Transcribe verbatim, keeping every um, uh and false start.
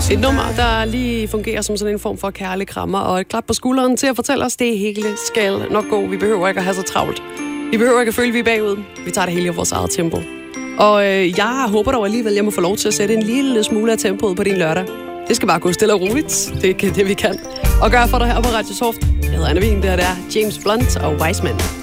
Et nummer, der lige fungerer som sådan en form for kærlig krammer, og et klap på skulderen til at fortælle os, det hele skal nok gå. Vi behøver ikke at have så travlt. Vi behøver ikke at føle, vi er bagud. Vi tager det hele i vores eget tempo. Og øh, jeg håber dog alligevel, at jeg må få lov til at sætte en lille smule af tempoet på din lørdag. Det skal bare gå stille og roligt. Det er det, vi kan. Og gøre for dig her på Radio Soft. Jeg hedder Anna Wien, det her er James Blunt og Wiseman.